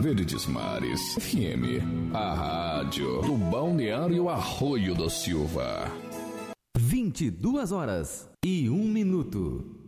Verdes Mares FM, a rádio do Balneário Arroio do Silva. 22 horas e 1 minuto.